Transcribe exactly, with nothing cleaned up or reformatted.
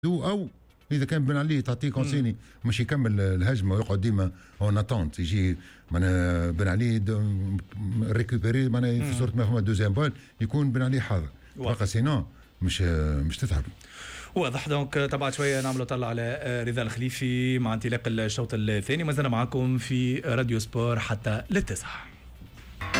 او اذا كان بن علي تعطيه كونسيني مش يكمل الهجمه ويقعد ديما اون اتونت يجي معناها بن علي ريكوبيري معناها في صوره ما فما دوزيام بال يكون بن علي حاضر فقط سينو مش مش تتعب. واضح. دونك تبعت شويه نعملوا طلع على رضا الخليفي مع انطلاق الشوط الثاني. ما زلنا معكم في راديو سبور حتى للتسعه.